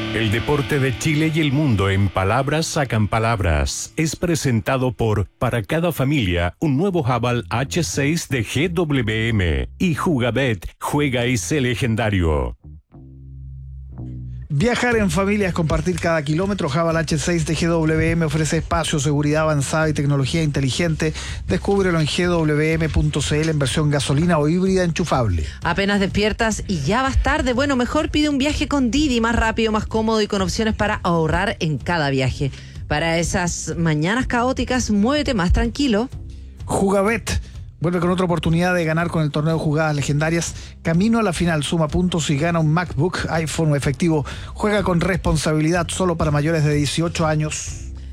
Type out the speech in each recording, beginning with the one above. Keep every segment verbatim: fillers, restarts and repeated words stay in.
El deporte de Chile y el mundo en palabras sacan palabras. Es presentado por Para cada familia, un nuevo Haval hache seis de G W M. Y Jugabet, juega y sé legendario. Viajar en familia es compartir cada kilómetro. Haval hache seis de G W M ofrece espacio, seguridad avanzada y tecnología inteligente. Descúbrelo en G W M punto C L en versión gasolina o híbrida enchufable. Apenas despiertas y ya vas tarde. Bueno, mejor pide un viaje con Didi, más rápido, más cómodo y con opciones para ahorrar en cada viaje. Para esas mañanas caóticas, muévete más tranquilo. Jugabet vuelve con otra oportunidad de ganar con el torneo de jugadas legendarias. Camino a la final, suma puntos y gana un MacBook, iPhone o efectivo. Juega con responsabilidad, solo para mayores de dieciocho años.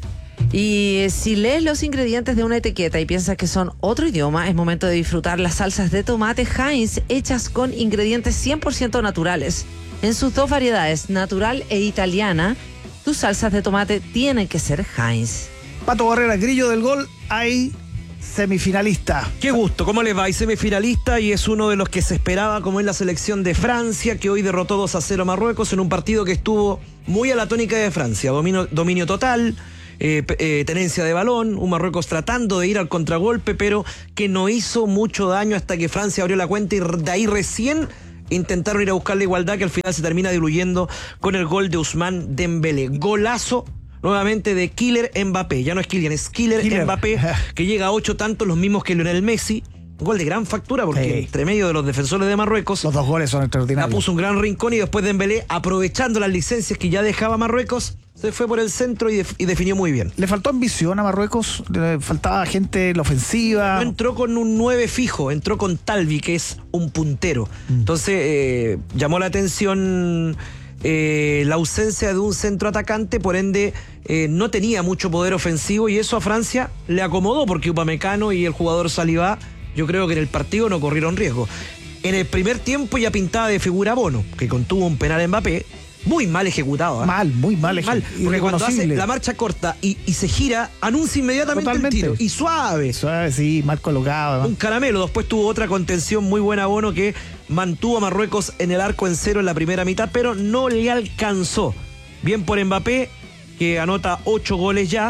Y si lees los ingredientes de una etiqueta y piensas que son otro idioma, es momento de disfrutar las salsas de tomate Heinz hechas con ingredientes cien por ciento naturales. En sus dos variedades, natural e italiana, tus salsas de tomate tienen que ser Heinz. Pato Barrera, grillo del gol, hay semifinalista. Qué gusto, ¿cómo les va? Y semifinalista, y es uno de los que se esperaba, como es la selección de Francia, que hoy derrotó dos a cero a Marruecos en un partido que estuvo muy a la tónica de Francia. Dominio, dominio total, eh, eh, tenencia de balón, un Marruecos tratando de ir al contragolpe, pero que no hizo mucho daño hasta que Francia abrió la cuenta y de ahí recién intentaron ir a buscar la igualdad, que al final se termina diluyendo con el gol de Ousmane Dembélé. Golazo nuevamente de Killer Mbappé, ya no es Kylian, es Killer, Killer. Mbappé, que llega a ocho tantos, los mismos que Lionel Messi. Un gol de gran factura, porque hey, entre medio de los defensores de Marruecos, los dos goles son extraordinarios. La puso un gran rincón, y después Dembélé, aprovechando las licencias que ya dejaba Marruecos, se fue por el centro y, def- y definió muy bien. ¿Le faltó ambición a Marruecos? ¿Le faltaba gente en la ofensiva? No entró con un nueve fijo, entró con Talvi, que es un puntero. Mm. Entonces eh, llamó la atención eh, la ausencia de un centro atacante, por ende eh, no tenía mucho poder ofensivo, y eso a Francia le acomodó, porque Upamecano y el jugador Saliba, yo creo que en el partido no corrieron riesgo. En el primer tiempo ya pintaba de figura Bono, que contuvo un penal a Mbappé, muy mal ejecutado. ¿eh? Mal, muy mal ejecutado. Porque cuando hace la marcha corta y, y se gira, anuncia inmediatamente Totalmente. el tiro. Y suave. Suave, sí, mal colocado. ¿no? Un caramelo. Después tuvo otra contención muy buena Bono, que mantuvo a Marruecos en el arco en cero en la primera mitad, pero no le alcanzó. Bien por Mbappé, que anota ocho goles ya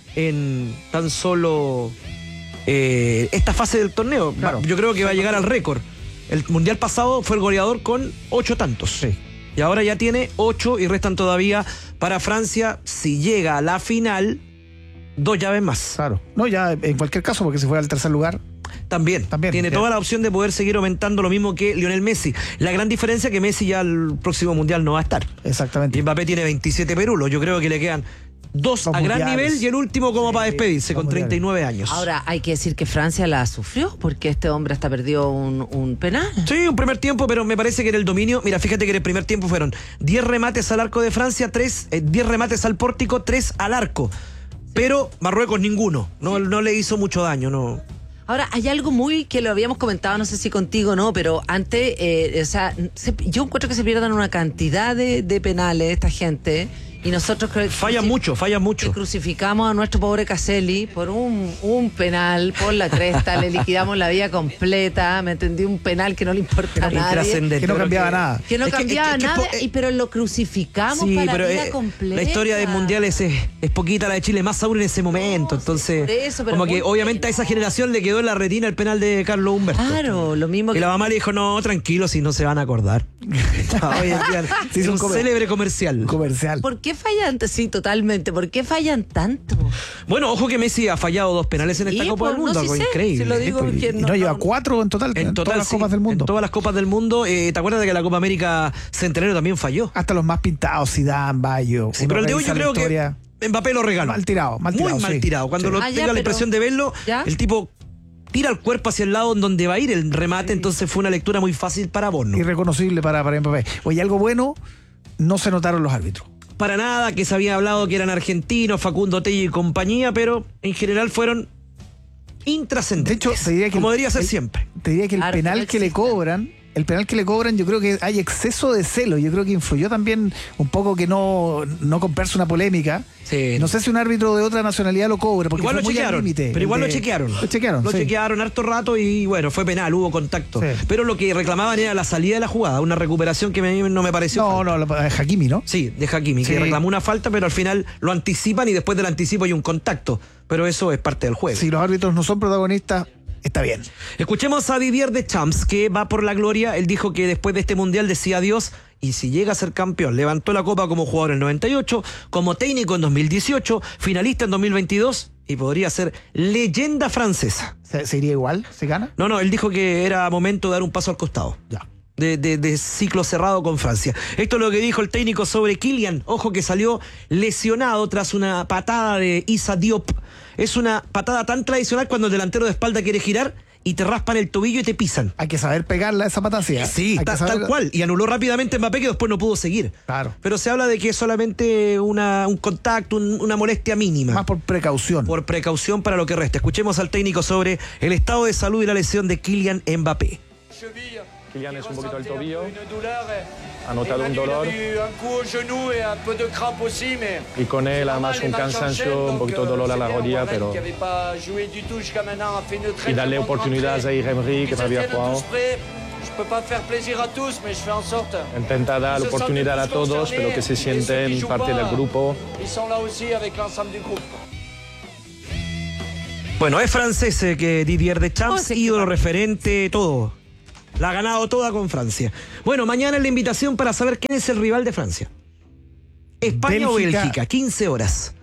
en tan solo eh, esta fase del torneo. Claro. Yo creo que va a llegar al récord. El mundial pasado fue el goleador con ocho tantos. Sí. Y ahora ya tiene ocho y restan todavía para Francia, si llega a la final, dos llaves más. Claro. No, ya en cualquier caso, porque si fuera al tercer lugar. También, También tiene ya. toda la opción de poder seguir aumentando, lo mismo que Lionel Messi. La gran diferencia es que Messi ya el próximo mundial no va a estar. Exactamente. Y Mbappé tiene veintisiete perulos. Yo creo que le quedan dos a gran nivel y el último como sí, para despedirse con treinta y nueve años. Ahora hay que decir que Francia la sufrió, porque este hombre hasta perdió un, un penal. Sí, un primer tiempo, pero me parece que en el dominio, mira, fíjate que en el primer tiempo fueron diez remates al arco de Francia, tres, eh, diez remates al pórtico, tres al arco. Pero Marruecos ninguno, no, no le hizo mucho daño, no. Ahora, hay algo muy que lo habíamos comentado, no sé si contigo o no, pero antes, eh, o sea, se, yo encuentro que se pierdan una cantidad de, de penales esta gente. Y nosotros creo que fallan mucho, fallan mucho. Que crucificamos a nuestro pobre Caselli por un, un penal por la cresta, le liquidamos la vida completa, me entendí, un penal que no le importa a nadie, que no cambiaba que, nada. Que no es cambiaba que, es que, nada, es que, y, pero lo crucificamos sí, para pero la vida eh, completa. La historia del mundial es, es poquita, la de Chile más aún en ese momento, no, entonces sí, eso, como que obviamente penal. A esa generación le quedó en la retina el penal de Carlos Humberto. Claro, lo mismo que... Y la mamá le dijo, no, tranquilo, si no se van a acordar. Oye, sí, es un, un comer... célebre comercial. Comercial. ¿Por qué fallan? Sí, totalmente. ¿Por qué fallan tanto? Bueno, ojo que Messi ha fallado dos penales en esta sí, Copa pues, del Mundo, no, algo sí increíble. Si lo digo, y, y no, no lleva cuatro en total, en, en total, todas las sí, Copas del Mundo. En todas las Copas del Mundo. Eh, ¿Te acuerdas de que la Copa América Centenario también falló? Hasta los más pintados, Zidane, Bayo. Sí, pero el de hoy yo creo historia... que Mbappé lo regaló. Mal tirado, mal tirado. Muy mal sí. tirado. Cuando sí. lo, ah, tenga ya, la impresión de verlo, ¿ya? El tipo tira el cuerpo hacia el lado en donde va a ir el remate, sí. Entonces fue una lectura muy fácil para Bono. Irreconocible para, para Mbappé. Oye, algo bueno, no se notaron los árbitros. Para nada, que se había hablado que eran argentinos, Facundo Tello y compañía, pero en general fueron intrascendentes. De hecho, te diría que como el, debería ser el, siempre. Te diría que el claro, penal que le cobran el penal que le cobran, yo creo que hay exceso de celo. Yo creo que influyó también un poco que no, no comprarse una polémica. Sí. No sé si un árbitro de otra nacionalidad lo cobra, porque Igual fue lo muy al chequearon, límite. pero igual El lo de- chequearon. Lo chequearon, Lo sí. chequearon harto rato y bueno, fue penal, hubo contacto. Sí. Pero lo que reclamaban era la salida de la jugada, una recuperación que a mí no me pareció. No, falta. no, lo- eh, Hakimi, ¿no? Sí, de Hakimi, Sí. que reclamó una falta, pero al final lo anticipan y después del anticipo hay un contacto. Pero eso es parte del juego. Si los árbitros no son protagonistas, está bien. Escuchemos a Didier Deschamps, que va por la gloria. Él dijo que después de este mundial decía adiós y si llega a ser campeón. Levantó la copa como jugador en el noventa y ocho, como técnico en dos mil dieciocho, finalista en dos mil veintidós y podría ser leyenda francesa. ¿Se, se iría igual? ¿Se gana? No, no, él dijo que era momento de dar un paso al costado. Ya. De, de- de ciclo cerrado con Francia. Esto es lo que dijo el técnico sobre Kylian. Ojo que salió lesionado tras una patada de Issa Diop. Es una patada tan tradicional cuando el delantero de espalda quiere girar y te raspan el tobillo y te pisan. Hay que saber pegarla a esa patacia. Sí, Hay ta- que saber- tal cual. Y anuló rápidamente Mbappé, que después no pudo seguir. Claro. Pero se habla de que es solamente una, un contacto, un- una molestia mínima. Más por precaución. Por precaución para lo que resta. Escuchemos al técnico sobre el estado de salud y la lesión de Kylian Mbappé. Kylian es un poquito el tobillo, Ha notado un dolor. y con él además un cansancio, un poquito de dolor a la rodilla, pero y darle oportunidad a Zaïre Emery que no había jugado. Intenta dar oportunidad a todos, pero que se sienten parte del grupo. Bueno, es francés eh, que Didier Deschamps, Oh, sí, ídolo, qué referente, todo. La ha ganado toda con Francia. Bueno, mañana es la invitación para saber quién es el rival de Francia. España o Bélgica. Bélgica, quince horas.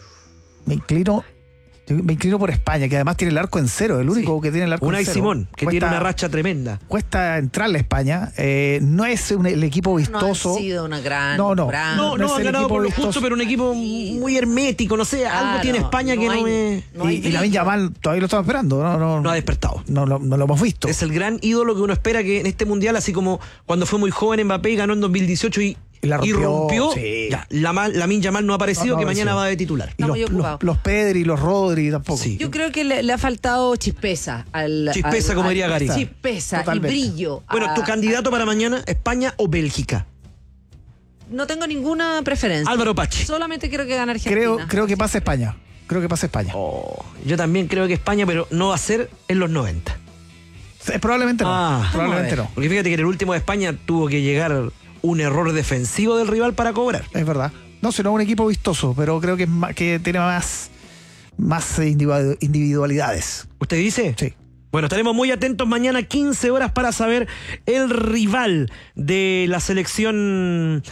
Me inclino, yo me inclino por España, que además tiene el arco en cero, el único que tiene el arco Unai en cero. Simón, que Cuesta- tiene una racha tremenda. Cuesta entrarle a España. Eh, no es un- el equipo No ha vistoso. sido una gran. No, no. gran- No, no no, es han el ganado equipo por lo vistoso. justo, pero un equipo muy hermético, no sé, algo Claro, tiene España que no no hay- me... no hay y, y la brillo. Yamal todavía lo estamos esperando. No, no, No ha despertado. no, lo- no lo hemos visto. Es el gran ídolo que uno espera que en este mundial, así como cuando fue muy joven Mbappé y ganó en dos mil dieciocho y, Y la rompió, rompió, sí. ya, la Lamin Yamal no ha aparecido, No, no que ha mañana aparecido. va de titular. Y Está los, muy ocupado. los, los Pedri, los Rodri tampoco. Sí. Yo creo que le, le ha faltado chispeza al. Chispeza, al- como al- diría Gary. Chispeza Totalmente. y brillo. Bueno, a- tu candidato para mañana, España o Bélgica. No tengo ninguna preferencia. Álvaro Pachi. Solamente quiero que gane Argentina. Creo, creo que pasa España. Creo que pasa España. Oh, yo también creo que España, pero no va a ser en los noventa. Eh, Probablemente no. Ah, probablemente vamos a no. Porque fíjate que en el último de España tuvo que llegar un error defensivo del rival para cobrar. Es verdad. No, sino un equipo vistoso, pero creo que, es más, que tiene más, más eh, individu- individualidades. ¿Usted dice? Sí. Bueno, estaremos muy atentos mañana, quince horas, para saber el rival de la selección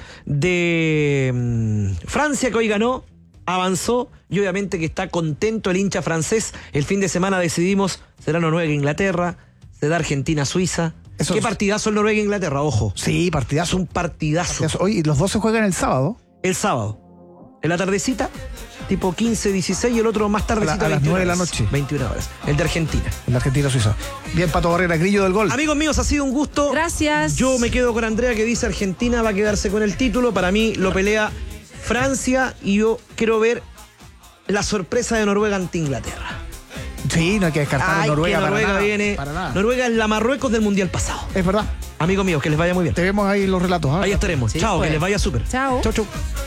de mm, Francia, que hoy ganó, avanzó, y obviamente que está contento el hincha francés. El fin de semana decidimos, será Noruega-Inglaterra, será Argentina-Suiza. Eso ¿Qué es- partidazo el Noruega-Inglaterra? Ojo, Sí, es partidazo. un partidazo. partidazo. Hoy los dos se juegan el sábado. El sábado, en la tardecita, tipo quince, dieciséis, y el otro más tardecita, A la- a las veintiuna nueve de la horas. noche. veintiuna horas, el de Argentina. En la Argentina-Suiza. Bien, Pato Barrera, grillo del gol. Amigos míos, ha sido un gusto. Gracias. Yo me quedo con Andrea, que dice Argentina va a quedarse con el título. Para mí lo pelea Francia y yo quiero ver la sorpresa de Noruega ante Inglaterra. Sí, no hay que descartar a Ay, Noruega, que Noruega para nada, viene. para nada. Noruega es la Marruecos del Mundial pasado. Es verdad. Amigos míos, que les vaya muy bien. Te vemos ahí los relatos. ¿ah? Ahí estaremos. Sí, Chao, pues. que les vaya súper. Chao. Chau, chau.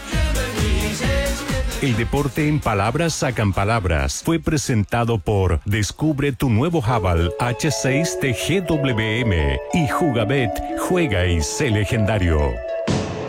El deporte en palabras sacan palabras fue presentado por Descubre tu nuevo Haval H seis de G W M y Jugabet, juega y sé legendario.